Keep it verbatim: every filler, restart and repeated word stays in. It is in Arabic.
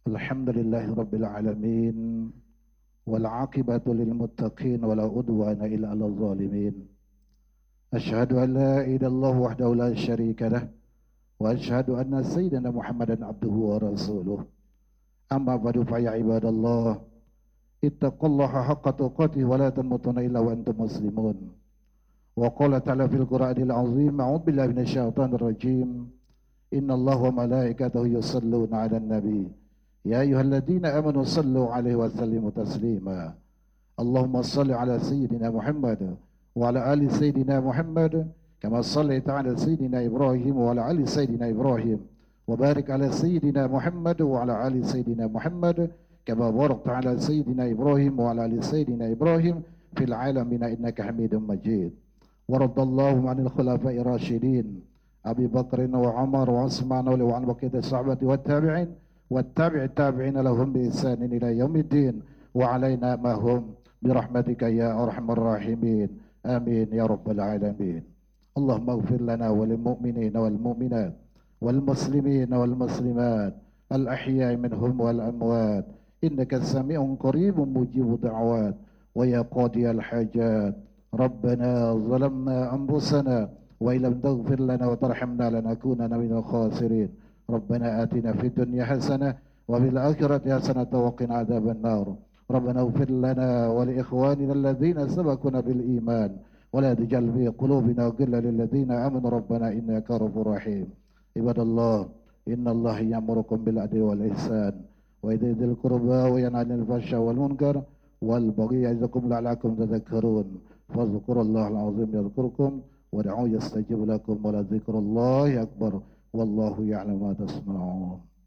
الحمد لله رب العالمين والعاقبة للمتقين ولا عدوان إلا على الظالمين. أشهد أن لا إله إلا الله وحده لا شريك له وأشهد أن سيدنا محمدا عبده ورسوله. أما بعد فيا عباد الله اتقوا الله حق تقاته ولا تموتن إلا وأنتم مسلمون. وقال تعالى في القرآن العظيم أعوذ بالله من الشيطان الرجيم إن الله وملائكته يصلون على النبي يا أيها الذين آمنوا صلوا عليه وسلموا تسليما. اللهم صل على سيدنا محمد وعلى آل سيدنا محمد كما صليت على سيدنا إبراهيم وعلى آل سيدنا إبراهيم وبارك على سيدنا محمد وعلى آل سيدنا محمد كما باركت على سيدنا إبراهيم وعلى آل سيدنا إبراهيم في العالمين إنك حميد مجيد. ورضى الله عن الخلفاء الراشدين أبي بكر وعمر وعثمان وعن بقية الصحابة والتابعين والتابع التابعين لهم بإحسان إلى يوم الدين وعلينا ما هم برحمتك يا أرحم الراحمين آمين يا رب العالمين. اللهم اغفر لنا وللمؤمنين والمؤمنات والمسلمين والمسلمات الأحياء منهم والأموات إنك سميع قريب مجيب الدعوات ويا قاضي الحاجات. ربنا ظلمنا أنفسنا وإن لم تغفر لنا وترحمنا لنكونن من الخاسرين. ربنا آتنا في الدنيا حسنة وفي الآخرة حسنة وقنا عذاب النار. ربنا اغفر لنا ولإخواننا الذين سبقونا بالإيمان ولا تجعل في قلوبنا غلا للذين آمنوا ربنا إنك رؤوف رحيم. عباد الله إن الله يأمركم بالعدل والإحسان وإيتاء ذي القربى وينهى عن الفحشاء والمنكر والبغي يعظكم لعلكم تذكرون. فاذكروا الله العظيم يذكركم ودعوه يستجيب لكم ولذكر الله أكبر والله يعلم ما تصنعون.